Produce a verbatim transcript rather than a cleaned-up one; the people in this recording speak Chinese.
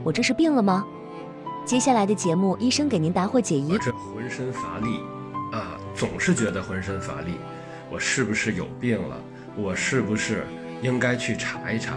我这是病了吗？接下来的节目，医生给您答惑解疑。 我这浑身乏力啊，总是觉得浑身乏力，我是不是有病了？我是不是应该去查一查？